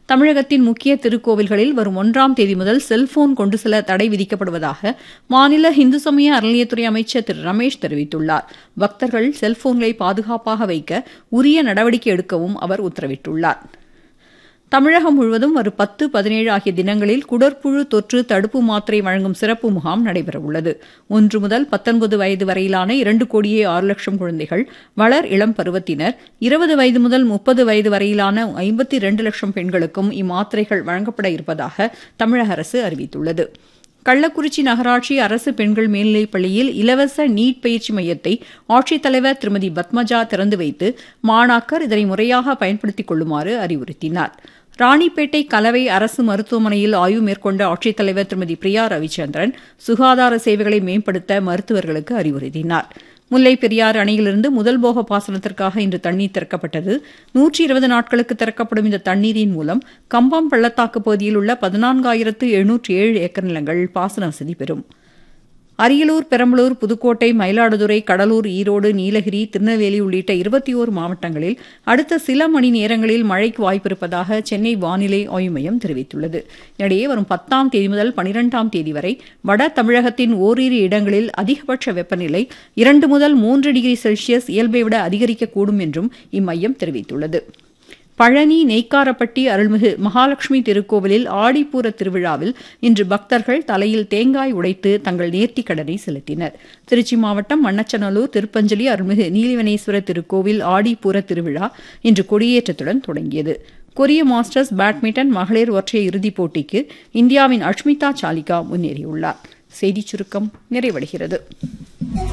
தமிழகத்தின் முக்கிய திருக்கோவில்களில் வரும் 1ஆம் தேதி முதல் செல்போன் கொண்டு செல்ல தடை விதிக்கப்படுவதாக மாநில இந்து சமய அறநிலையத்துறை அமைச்சர் திரு ரமேஷ் தெரிவித்துள்ளார். பக்தர்கள் செல்போன்களை பாதுகாப்பாக வைக்க உரிய நடவடிக்கை எடுக்கவும் அவர் உத்தரவிட்டுள்ளார். தமிழகம் முழுவதும் வரும் 10, 17 ஆகிய தினங்களில் குடற்புழு தொற்று தடுப்பு மாத்திரை வழங்கும் சிறப்பு முகாம் நடைபெறவுள்ளது. 1 முதல் 19 வயது வரையிலான 2,06,00,000 குழந்தைகள், வளர் இளம் பருவத்தினர், 20 வயது முதல் 30 வயது வரையிலான 52 லட்சம் பெண்களுக்கும் இம்மாத்திரைகள் வழங்கப்பட இருப்பதாக தமிழக அரசு அறிவித்துள்ளது. கள்ளக்குறிச்சி நகராட்சி அரசு பெண்கள் மேல்நிலைப் பள்ளியில் இலவச நீட் பயிற்சி மையத்தை ஆட்சித்தலைவர் திருமதி பத்மஜா திறந்து வைத்து மாணாக்கர் இதனை முறையாக பயன்படுத்திக் கொள்ளுமாறு அறிவுறுத்தினார். ராணிப்பேட்டை கலவை அரசு மருத்துவமனையில் ஆய்வு மேற்கொண்ட ஆட்சித்தலைவர் திருமதி பிரியா ரவிச்சந்திரன் சுகாதார சேவைகளை மேம்படுத்த மருத்துவர்களுக்கு அறிவுறுத்தினார். முல்லைப் பெரியாறு அணையிலிருந்து முதல் போக பாசனத்திற்காக இன்று தண்ணீர் திறக்கப்பட்டது. 120 நாட்களுக்கு திறக்கப்படும் இந்த தண்ணீரின் மூலம் கம்பம் பள்ளத்தாக்கு பகுதியில் உள்ள 14,707 ஏக்கர் நிலங்கள் பாசன வசதி பெறும். அரியலூர், பெரம்பலூர், புதுக்கோட்டை, மயிலாடுதுறை, கடலூர், ஈரோடு, நீலகிரி, திருநெல்வேலி உள்ளிட்ட 21 மாவட்டங்களில் அடுத்த சில மணி நேரங்களில் மழைக்கு வாய்ப்பிருப்பதாக சென்னை வானிலை ஆய்வு மையம் தெரிவித்துள்ளது. இதனிடையே வரும் 10ஆம் தேதி முதல் 12ஆம் தேதி வரை வட தமிழகத்தின் ஓரிரு இடங்களில் அதிகபட்ச வெப்பநிலை 2 முதல் 3 டிகிரி செல்சியஸ் இயல்பை விட அதிகரிக்கக்கூடும் என்றும் இம்மையம் தெரிவித்துள்ளது. பழனி நெய்க்காரப்பட்டி அருள்மிகு மகாலட்சுமி திருக்கோவிலில் ஆடிப்பூர திருவிழாவில் இன்று பக்தர்கள் தலையில் தேங்காய் உடைத்து தங்கள் நேர்த்திக் கடனை செலுத்தினர். திருச்சி மாவட்டம் மண்ணச்சநல்லூர் திருப்பஞ்சலி அருள்மிகு நீலிவனேஸ்வரர் திருக்கோவில் ஆடிப்பூர திருவிழா இன்று கொடியேற்றத்துடன் தொடங்கியது. கொரிய மாஸ்டர்ஸ் பேட்மிண்டன் மகளிர் ஒற்றையர் இறுதிப் போட்டிக்கு இந்தியாவின் அஷ்மிதா சாலிகா முன்னேறியுள்ளார். செய்திச் சுருக்கம் நிறைவடைகிறது.